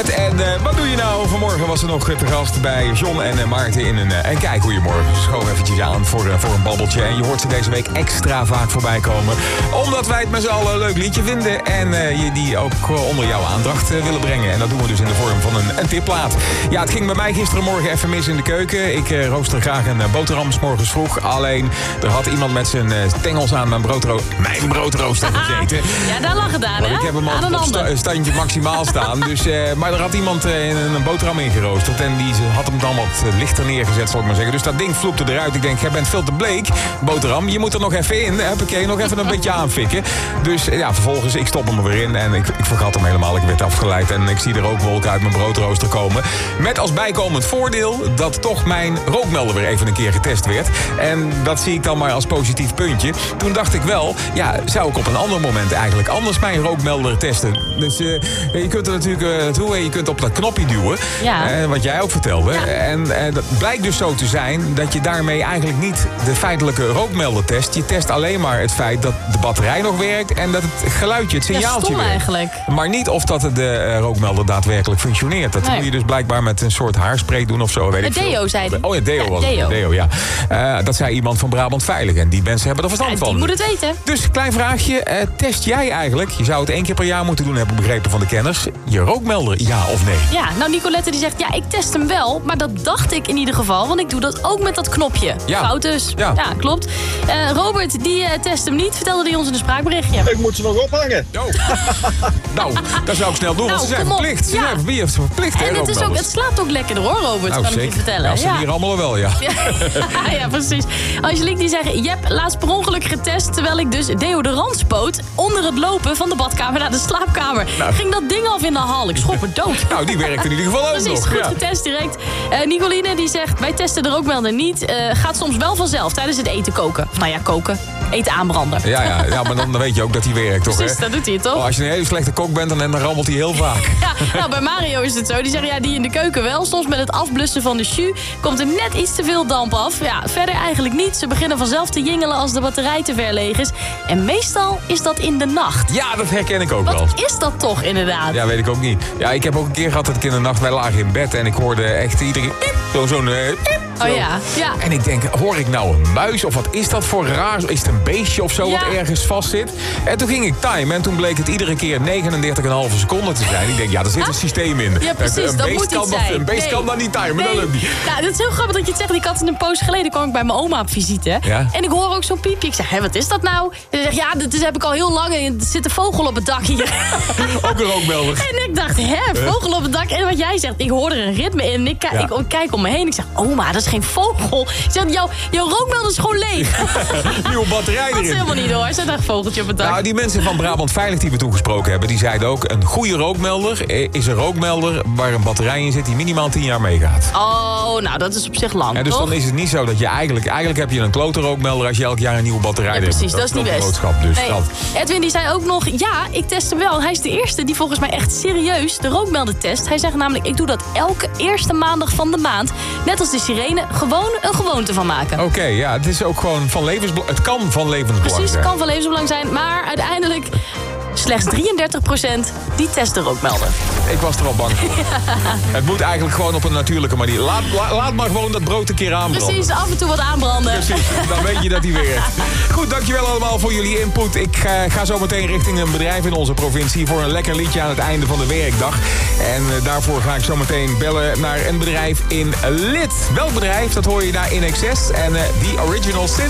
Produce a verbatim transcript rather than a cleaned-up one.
En uh, wat doe je nou? Vanmorgen was er nog te gast bij John en uh, Maarten in een... Uh, en kijk, goeiemorgen. Schoof eventjes aan voor, uh, voor een babbeltje. En je hoort ze deze week extra vaak voorbij komen. Omdat wij het met z'n allen een leuk liedje vinden. En uh, je die ook onder jouw aandacht uh, willen brengen. En dat doen we dus in de vorm van een, een tipplaat. Ja, het ging bij mij gisterenmorgen even mis in de keuken. Ik uh, rooster graag een uh, boterham 's morgens vroeg. Alleen, er had iemand met zijn uh, tengels aan mijn broodrooster... Mijn broodrooster gezeten. Ja, daar lag het aan, hè? Ik heb hem al op sta, standje maximaal staan. Dus, uh, maar er had iemand uh, een, een boterham ingeroosterd. En die had hem dan wat lichter neergezet, zal ik maar zeggen. Dus dat ding vloepte eruit. Ik denk, jij bent veel te bleek, boterham. Je moet er nog even in. Huppakee, nog even een beetje aanfikken. Dus ja, vervolgens, ik stop hem er weer in. En ik, ik vergat hem helemaal. Ik werd afgeleid. En ik zie de rookwolken uit mijn broodrooster komen. Met als bijkomend voordeel dat toch mijn rookmelder weer even een keer getest werd. En dat zie ik dan maar als positief puntje. Toen dacht ik wel, ja, zou ik op een ander moment eigenlijk anders mijn rookmelder testen. Dus uh, je kunt er natuurlijk uh, naartoe en je kunt op dat knopje duwen. Ja. Uh, wat jij ook vertelde. Ja. En uh, dat blijkt dus zo te zijn dat je daarmee eigenlijk niet de feitelijke rookmelder test. Je test alleen maar het feit dat de batterij nog werkt en dat het geluidje, het signaaltje ja, stom werkt. eigenlijk. Maar niet of dat de uh, rookmelder daadwerkelijk functioneert. Dat nee. moet je dus blijkbaar met een soort haarspray doen of zo. Weet het ik deo, veel. zei hij. Oh ja, deo ja, was deo. het. Deo, ja. Uh, dat zei iemand van Brabant Veilig. En die mensen hebben er verstand ja, van. Die moet het weten. Dus, klein vraagje. Uh, test jij eigenlijk, je zou het één keer per jaar moeten doen, heb ik begrepen van de kenners, je rookmelder, ja of nee? Ja, nou Nicolette die zegt, ja, ik test hem wel. Maar dat dacht ik in ieder geval, want ik doe dat ook met dat knopje. Ja. Fout dus. Ja, ja klopt. Uh, Robert, die uh, test hem niet, vertelde hij ons in een spraakberichtje. Ik moet ze nog ophangen. Oh. Nou, dat zou ik snel doen, nou, want ze zijn verplicht. Ze ja. zijn wie heeft verplicht, hè, En het, is ook, het slaapt ook lekkerder hoor, Robert, nou, kan zeker. ik je vertellen. Ja, ze ja. hier allemaal wel, ja. Ja, ja, precies. Angelique die zegt, Jep, laatst per ongeluk getest, terwijl ik dus deodorant spoot onder het lopen van de badkamer naar de slaapkamer. Nou. Ging dat ding af in de hal. Ik schrok me dood. Nou, die werkt in ieder geval ook precies, nog. goed ja. getest direct. Uh, Nicoline die zegt, wij testen de rookmelder niet. Uh, gaat soms wel vanzelf tijdens het eten koken. Of nou ja, koken. Eten aanbranden. Ja, ja, ja, maar dan weet je ook dat hij werkt, toch? Precies, hè? dat doet hij toch? Oh, als je een hele slechte kok bent, dan, dan rammelt hij heel vaak. Ja, nou, bij Mario is het zo. Die zegt, ja, die in de keuken wel. Soms met het afblussen van de jus komt er net iets te veel damp af. Ja, verder eigenlijk niet. Ze beginnen vanzelf te jingelen als de batterij te ver leeg is. En meestal is dat in de nacht. Ja, dat herken ik ook Wat wel. is dat toch, inderdaad? Ja, weet ik ook niet. Ja, ik heb ook een keer gehad dat ik in de nacht, wij lagen in bed en ik hoorde echt iedereen... Zo'n... Zo uh, oh ja, ja. En ik denk, hoor ik nou een muis of wat is dat voor raar? Is het een beestje of zo ja. wat ergens vast zit? En toen ging ik timen en toen bleek het iedere keer negenendertig komma vijf seconden te zijn. Ik denk, ja, er zit een systeem in. Ja, precies, een dat beest moet kan iets dat, zijn. Een beest nee. kan dat niet timen, nee. dat lukt niet. Ja, dat is heel grappig dat je het zegt. Ik had een poos geleden, kwam ik bij mijn oma op visite. Ja? En ik hoor ook zo'n piepje. Ik zeg, hé, wat is dat nou? En ze zegt, ja, dat is, heb ik al heel lang. En er zit een vogel op het dak hier. Ook een rookmelder. En ik dacht, hè, vogel op het dak. En wat jij zegt, ik hoorde er een ritme in. En ik, ja. ik, ik kijk om me heen. Ik zeg, oma, dat is geen vogel. Ik zeg, jouw, jouw rookmelder is gewoon leeg. Nieuwe batterij erin. Dat is helemaal niet door. Er zit een vogeltje op het dak. Nou, die mensen van Brabant Veilig die we toen gesproken hebben, die zeiden ook, een goede rookmelder is een rookmelder waar een batterij in zit die minimaal tien jaar meegaat. Oh, nou, dat is op zich lang, En dus toch? dan is het niet zo dat je eigenlijk... Eigenlijk heb je een klote rookmelder als je elk jaar een nieuwe batterij hebt. Ja, precies, dat is niet best. Boodschap, dus nee. dat. Edwin die zei ook nog, ja, ik test hem wel. Hij is de eerste die volgens mij echt serieus de rookmelder test. Hij zegt namelijk, ik doe dat elke eerste maandag van de maand. Net als de sirene, gewoon een gewoonte van maken. Oké, okay, ja, het is ook gewoon van levensbelang. Het kan van levensbelang zijn. Precies, het kan van levensbelang zijn, maar uiteindelijk... Slechts drieëndertig procent die test de rookmelder. Ik was er al bang voor. Ja. Het moet eigenlijk gewoon op een natuurlijke manier. Laat, la, laat maar gewoon dat brood een keer aanbranden. Precies, af en toe wat aanbranden. Precies, dan weet je dat hij werkt. Goed, dankjewel allemaal voor jullie input. Ik ga, ga zo meteen richting een bedrijf in onze provincie voor een lekker liedje aan het einde van de werkdag. En uh, daarvoor ga ik zo meteen bellen naar een bedrijf in Lid. Welk bedrijf? Dat hoor je daar in Excess. En uh, The Original Sin.